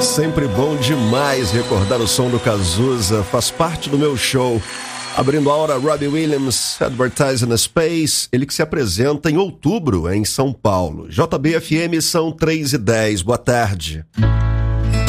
Sempre bom demais recordar o som do Cazuza, faz parte do meu show. Abrindo a hora, Robbie Williams, Advertising Space, ele que se apresenta em outubro em São Paulo. JBFM são 3h10, boa tarde.